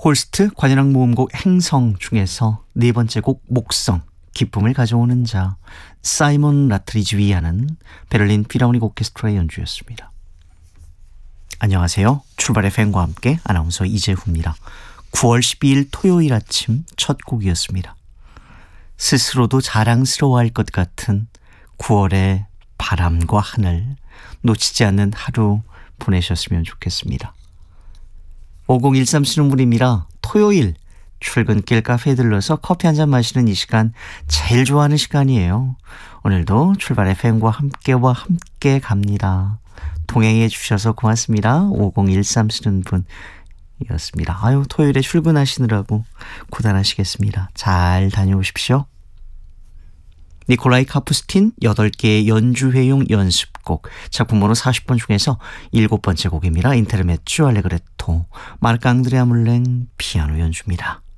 홀스트 관현악 모음곡 행성 중에서 네 번째 곡 목성, 기쁨을 가져오는 자, 사이먼 라트리지 위하는 베를린 필하모닉 오케스트라의 연주였습니다. 안녕하세요. 출발의 팬과 함께 아나운서 이재후입니다. 9월 12일 토요일 아침 첫 곡이었습니다. 스스로도 자랑스러워할 것 같은 9월의 바람과 하늘, 놓치지 않는 하루 보내셨으면 좋겠습니다. 5013 쓰는 분입니다. 토요일 출근길 카페에 들러서 커피 한잔 마시는 이 시간 제일 좋아하는 시간이에요. 오늘도 출발의 팬과 함께와 함께 갑니다. 동행해 주셔서 고맙습니다. 5013 쓰는 분이었습니다. 아유, 토요일에 출근하시느라고 고단하시겠습니다. 잘 다녀오십시오. 니콜라이 카푸스틴 8개의 연주회용 연습곡, 작품번호 40번 중에서 7번째 곡입니다. 인테르메추 알레그레토, 마르크 앙드레아 물랭 피아노 연주입니다.